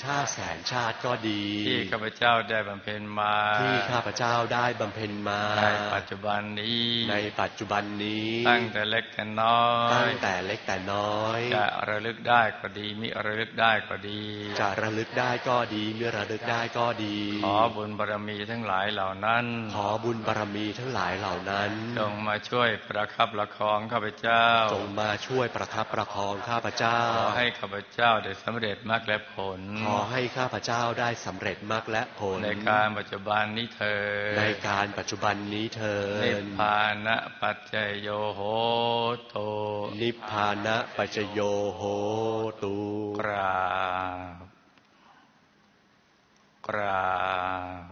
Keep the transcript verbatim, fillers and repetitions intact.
ชาติแสนชาติก็ดีที่ข้าพเจ้าได้บำเพ็ญมาที่ข้าพเจ้าได้บำเพ็ญมาในปัจจุบันนี้ในปัจจุบันนี้ตั้งแต่เล็กแต่น้อยตั้งแต่เล็กแต่น้อยจะระลึกได้ก็ดีมิระลึกได้ก็ดีจะระลึกได้ก็ดีมิระลึกได้ก็ดีขอบุญบารมีทั้งหลายเหล่านั้นขอบุญบารมีทั้งหลายเหล่านั้นจงมาช่วยประคับประคองข้าพเจ้าจงมาช่วยประคับประคองข้าพเจ้าขอให้ข้าพเจ้าได้สำเร็จมรรคและผลขอให้ข้าพเจ้าได้สำเร็จมรรคและผลในการปัจจุบันนี้เถิดในการปัจจุบันนี้เถิดนิพพานะปัจจโยโหตุนิพพานะปัจจโยโหตุกราบกราบ